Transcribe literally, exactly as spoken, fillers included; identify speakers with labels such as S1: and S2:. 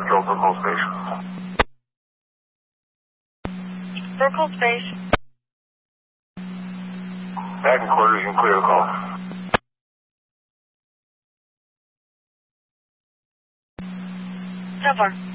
S1: Control, Circle Space.
S2: Circle Space.
S1: Back in quarters, you can clear the call.
S2: So far.